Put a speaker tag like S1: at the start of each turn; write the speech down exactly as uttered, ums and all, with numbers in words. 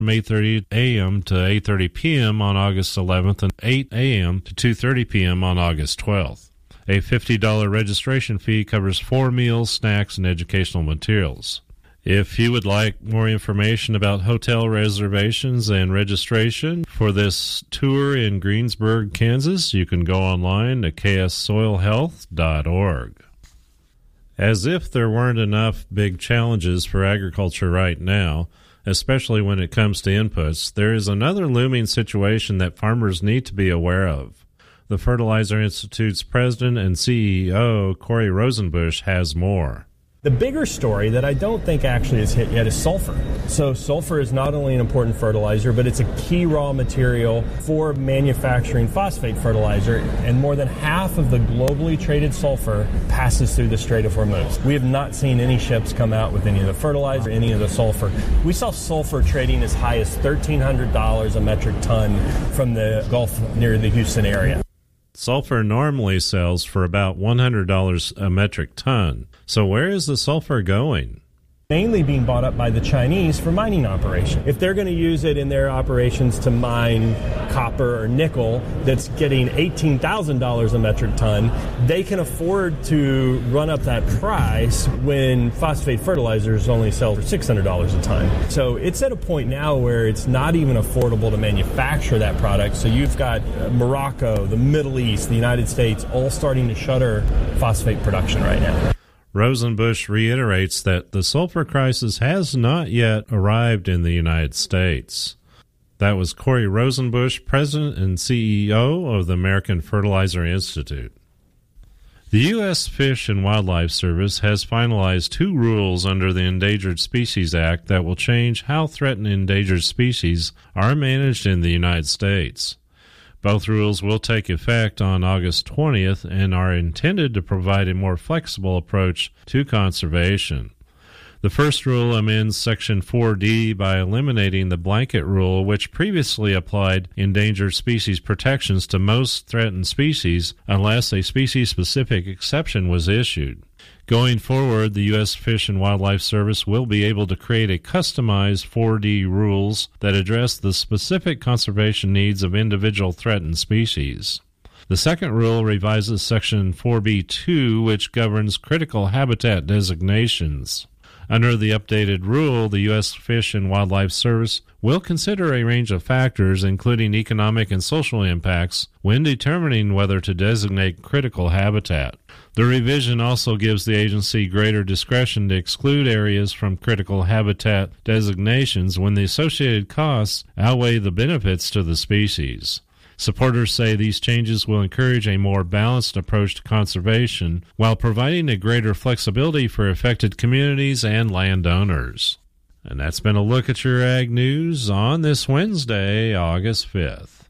S1: from eight thirty a.m. to eight thirty p.m. on August eleventh and eight a.m. to two thirty p.m. on August twelfth. A fifty dollars registration fee covers four meals, snacks, and educational materials. If you would like more information about hotel reservations and registration for this tour in Greensburg, Kansas, you can go online to k s soil health dot org. As if there weren't enough big challenges for agriculture right now, especially when it comes to inputs, there is another looming situation that farmers need to be aware of. The Fertilizer Institute's president and C E O, Corey Rosenbusch, has more.
S2: The bigger story that I don't think actually is hit yet is sulfur. So sulfur is not only an important fertilizer, but it's a key raw material for manufacturing phosphate fertilizer, and more than half of the globally traded sulfur passes through the Strait of Hormuz. We have not seen any ships come out with any of the fertilizer, any of the sulfur. We saw sulfur trading as high as thirteen hundred dollars a metric ton from the Gulf near the Houston area.
S1: Sulfur normally sells for about one hundred dollars a metric ton. So where is the sulfur going?
S2: Mainly being bought up by the Chinese for mining operations. If they're going to use it in their operations to mine copper or nickel that's getting eighteen thousand dollars a metric ton, they can afford to run up that price when phosphate fertilizers only sell for six hundred dollars a ton. So it's at a point now where it's not even affordable to manufacture that product. So you've got Morocco, the Middle East, the United States all starting to shutter phosphate production right now.
S1: Rosenbusch reiterates that the sulfur crisis has not yet arrived in the United States. That was Corey Rosenbusch, president and C E O of the American Fertilizer Institute. The U S Fish and Wildlife Service has finalized two rules under the Endangered Species Act that will change how threatened endangered species are managed in the United States. Both rules will take effect on August twentieth and are intended to provide a more flexible approach to conservation. The first rule amends Section four D by eliminating the blanket rule which previously applied endangered species protections to most threatened species unless a species-specific exception was issued. Going forward, the U S Fish and Wildlife Service will be able to create a customized four D rules that address the specific conservation needs of individual threatened species. The second rule revises Section four B two, which governs critical habitat designations. Under the updated rule, the U S Fish and Wildlife Service will consider a range of factors, including economic and social impacts, when determining whether to designate critical habitat. The revision also gives the agency greater discretion to exclude areas from critical habitat designations when the associated costs outweigh the benefits to the species. Supporters say these changes will encourage a more balanced approach to conservation while providing a greater flexibility for affected communities and landowners. And that's been a look at your ag news on this Wednesday, August fifth.